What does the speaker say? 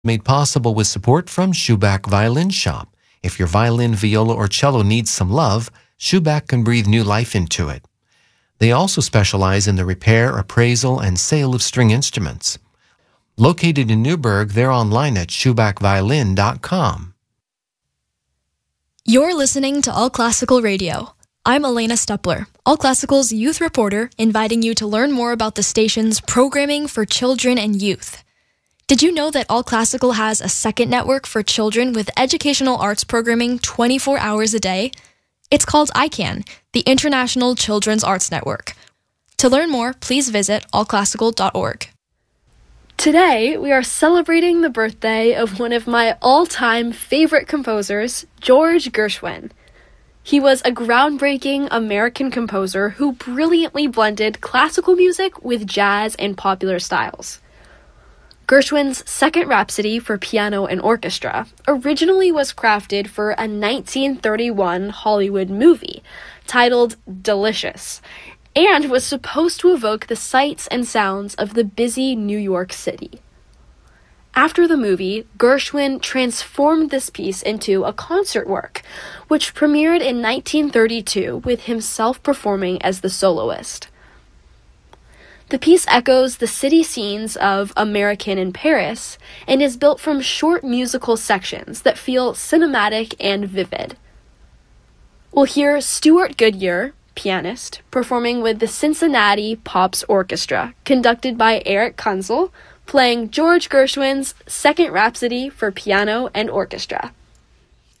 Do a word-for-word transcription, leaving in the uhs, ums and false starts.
Made possible with support from Schubach Violin Shop. If your violin, viola, or cello needs some love, Schubach can breathe new life into it. They also specialize in the repair, appraisal, and sale of string instruments. Located in Newburgh, they're online at schubach violin dot com. You're listening to All Classical Radio. I'm Elena Stepler, All Classical's youth reporter, inviting you to learn more about the station's programming for children and youth. Did you know that All Classical has a second network for children with educational arts programming twenty-four hours a day? It's called I CAN, the International Children's Arts Network. To learn more, please visit all classical dot org. Today, we are celebrating the birthday of one of my all-time favorite composers, George Gershwin. He was a groundbreaking American composer who brilliantly blended classical music with jazz and popular styles. Gershwin's Second Rhapsody for piano and orchestra originally was crafted for a nineteen thirty-one Hollywood movie titled Delicious, and was supposed to evoke the sights and sounds of the busy New York City. After the movie, Gershwin transformed this piece into a concert work, which premiered in nineteen thirty-two with himself performing as the soloist. The piece echoes the city scenes of American in Paris and is built from short musical sections that feel cinematic and vivid. We'll hear Stuart Goodyear, pianist, performing with the Cincinnati Pops Orchestra, conducted by Eric Kunzel, playing George Gershwin's Second Rhapsody for piano and orchestra.